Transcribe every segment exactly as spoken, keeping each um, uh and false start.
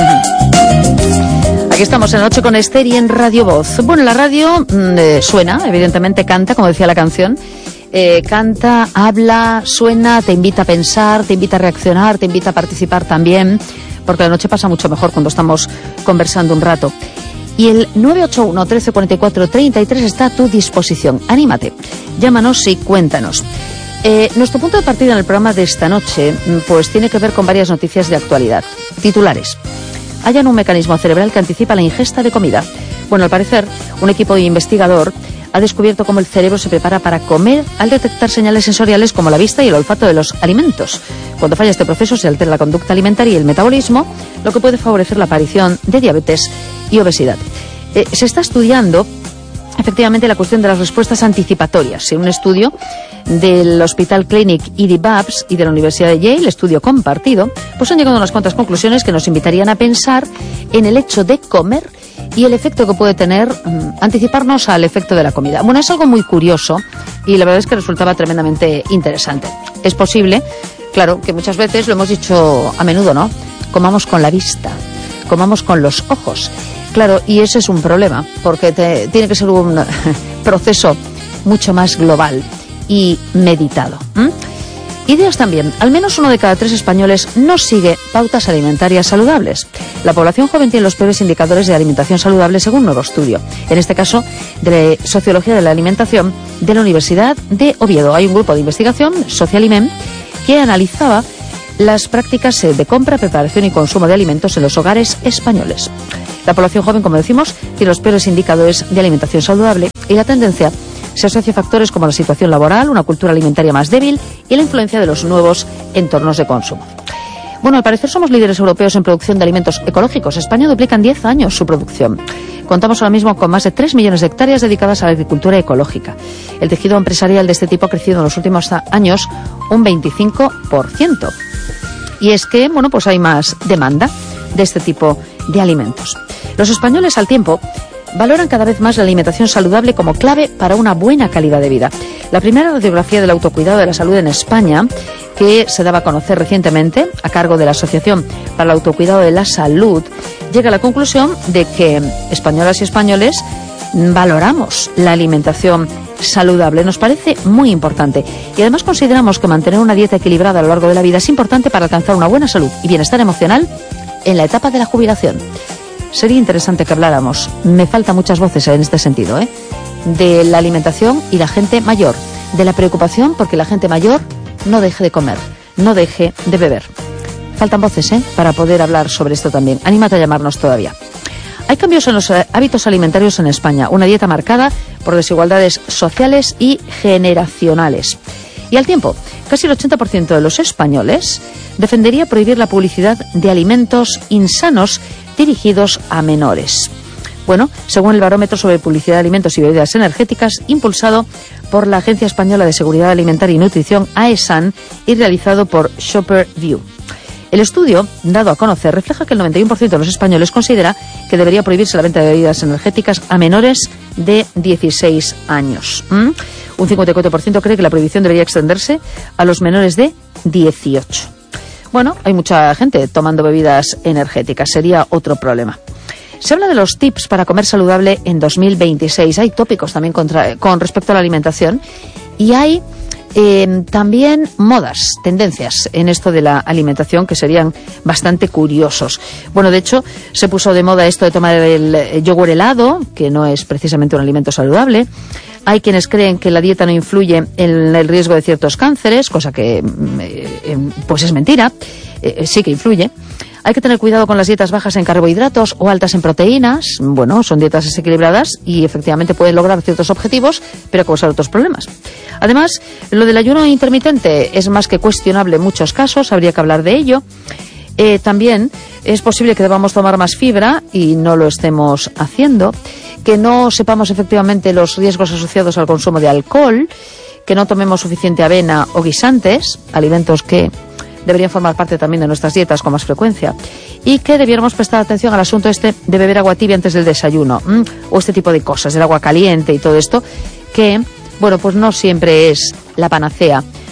Aquí estamos en La Noche con Esther y en Radio Voz. Bueno, la radio eh, suena, evidentemente canta, como decía la canción. Eh, canta, habla, suena, te invita a pensar, te invita a reaccionar, te invita a participar también, porque la noche pasa mucho mejor cuando estamos conversando un rato. Y el nueve ocho uno, trece cuarenta y cuatro, treinta y tres está a tu disposición. Anímate, llámanos y cuéntanos. Eh, nuestro punto de partida en el programa de esta noche pues tiene que ver con varias noticias de actualidad. Titulares. Hallan un mecanismo cerebral que anticipa la ingesta de comida. Bueno, al parecer, un equipo investigador ha descubierto cómo el cerebro se prepara para comer al detectar señales sensoriales como la vista y el olfato de los alimentos. Cuando falla este proceso se altera la conducta alimentaria y el metabolismo, lo que puede favorecer la aparición de diabetes y obesidad. Eh, se está estudiando efectivamente la cuestión de las respuestas anticipatorias. En un estudio del Hospital Clinic E D Babs y de la Universidad de Yale, estudio compartido, pues han llegado a unas cuantas conclusiones que nos invitarían a pensar en el hecho de comer y el efecto que puede tener, um, anticiparnos al efecto de la comida. Bueno, es algo muy curioso y la verdad es que resultaba tremendamente interesante. Es posible, claro, que muchas veces, lo hemos dicho a menudo, ¿no? Comamos con la vista, comamos con los ojos. Claro, y ese es un problema, porque te, tiene que ser un proceso mucho más global y meditado. ¿Mm? Ideas también. Al menos uno de cada tres españoles no sigue pautas alimentarias saludables. La población joven tiene los peores indicadores de alimentación saludable según un nuevo estudio. En este caso, de Sociología de la Alimentación de la Universidad de Oviedo. Hay un grupo de investigación, Socialimem, que analizaba las prácticas de compra, preparación y consumo de alimentos en los hogares españoles. La población joven, como decimos, tiene los peores indicadores de alimentación saludable y la tendencia se asocia a factores como la situación laboral, una cultura alimentaria más débil y la influencia de los nuevos entornos de consumo. Bueno, al parecer somos líderes europeos en producción de alimentos ecológicos. España duplica en diez años su producción. Contamos ahora mismo con más de tres millones de hectáreas dedicadas a la agricultura ecológica. El tejido empresarial de este tipo ha crecido en los últimos años un veinticinco por ciento. Y es que, bueno, pues hay más demanda de este tipo de alimentos. Los españoles, al tiempo, valoran cada vez más la alimentación saludable como clave para una buena calidad de vida. La primera radiografía del autocuidado de la salud en España, que se daba a conocer recientemente a cargo de la Asociación para el Autocuidado de la Salud, llega a la conclusión de que españolas y españoles valoramos la alimentación saludable. Nos parece muy importante y además consideramos que mantener una dieta equilibrada a lo largo de la vida es importante para alcanzar una buena salud y bienestar emocional en la etapa de la jubilación. Sería interesante que habláramos, me faltan muchas voces en este sentido, ¿eh? de la alimentación y la gente mayor, de la preocupación porque la gente mayor no deje de comer, no deje de beber. Faltan voces ¿eh? para poder hablar sobre esto también. Anímate a llamarnos todavía. Hay cambios en los hábitos alimentarios en España, una dieta marcada por desigualdades sociales y generacionales. Y al tiempo, casi el ochenta por ciento de los españoles defendería prohibir la publicidad de alimentos insanos dirigidos a menores. Bueno, según el barómetro sobre publicidad de alimentos y bebidas energéticas, impulsado por la Agencia Española de Seguridad Alimentaria y Nutrición, AESAN, y realizado por ShopperView. El estudio, dado a conocer, refleja que el noventa y uno por ciento de los españoles considera que debería prohibirse la venta de bebidas energéticas a menores de dieciséis años. ¿Mm? Un cincuenta y cuatro por ciento cree que la prohibición debería extenderse a los menores de dieciocho. Bueno, hay mucha gente tomando bebidas energéticas, sería otro problema. Se habla de los tips para comer saludable en dos mil veintiséis. Hay tópicos también contra, con respecto a la alimentación y hay eh, también modas, tendencias en esto de la alimentación que serían bastante curiosos. Bueno, de hecho, se puso de moda esto de tomar el yogur helado, que no es precisamente un alimento saludable. Hay quienes creen que la dieta no influye en el riesgo de ciertos cánceres, cosa que eh, pues es mentira, eh, sí que influye. Hay que tener cuidado con las dietas bajas en carbohidratos o altas en proteínas. Bueno, son dietas desequilibradas y efectivamente pueden lograr ciertos objetivos, pero causar otros problemas. Además, lo del ayuno intermitente es más que cuestionable en muchos casos, habría que hablar de ello. Eh, también es posible que debamos tomar más fibra y no lo estemos haciendo, que no sepamos efectivamente los riesgos asociados al consumo de alcohol, que no tomemos suficiente avena o guisantes, alimentos que deberían formar parte también de nuestras dietas con más frecuencia, y que debiéramos prestar atención al asunto este de beber agua tibia antes del desayuno, ¿m? o este tipo de cosas, del agua caliente y todo esto, que, bueno, pues no siempre es la panacea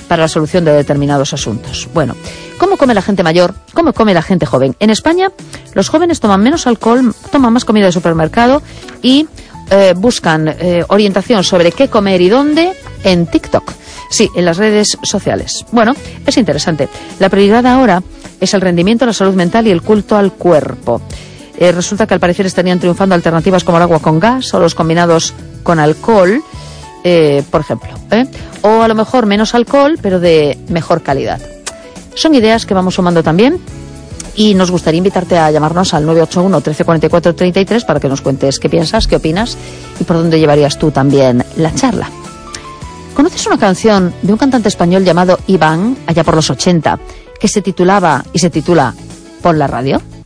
para la solución de determinados asuntos. Bueno, ¿cómo come la gente mayor? ¿Cómo come la gente joven? En España, los jóvenes toman menos alcohol, toman más comida de supermercado y eh, buscan eh, orientación sobre qué comer y dónde en TikTok. Sí, en las redes sociales. Bueno, es interesante. La prioridad ahora es el rendimiento, la salud mental y el culto al cuerpo. Eh, resulta que al parecer estarían triunfando alternativas como el agua con gas o los combinados con alcohol, eh, por ejemplo. ¿eh? O a lo mejor menos alcohol, pero de mejor calidad. Son ideas que vamos sumando también y nos gustaría invitarte a llamarnos al nueve ocho uno, trece cuarenta y cuatro, treinta y tres para que nos cuentes qué piensas, qué opinas y por dónde llevarías tú también la charla. ¿Conoces una canción de un cantante español llamado Iván, allá por los ochenta, que se titulaba y se titula Pon la radio?